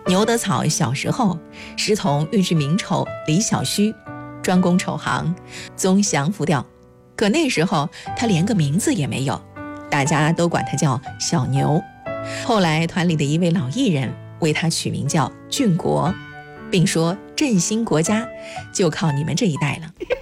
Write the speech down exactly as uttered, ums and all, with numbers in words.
牛德草小时候师从豫剧名丑李小胥，专攻丑行，宗降服调。可那时候他连个名字也没有，大家都管他叫小牛。后来团里的一位老艺人为他取名叫郡国，并说振兴国家就靠你们这一代了。